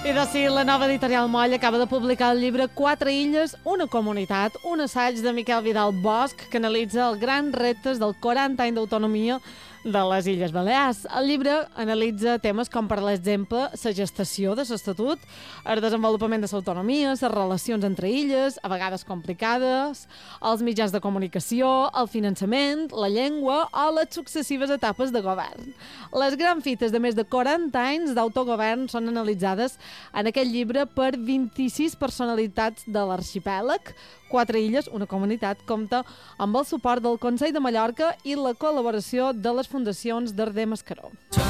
I de sí, la nova editorial Moll acaba de publicar el llibre Quatre illes, una comunitat, un assaig de Miquel Vidal Bosch que analitza els grans reptes del 40 anys d'autonomia de les Illes Balears. El llibre analitza temes com, per exemple, la gestació de l'Estatut, el desenvolupament de l'autonomia, les relacions entre illes, a vegades complicades, els mitjans de comunicació, el finançament, la llengua o les successives etapes de govern. Les grans fites de més de 40 anys d'autogovern són analitzades en aquest llibre per 26 personalitats de l'arxipèlag. Quatre illes, una comunitat, compta amb el suport del Consell de Mallorca i la col·laboració de les fundacions d'Arder Mascaró.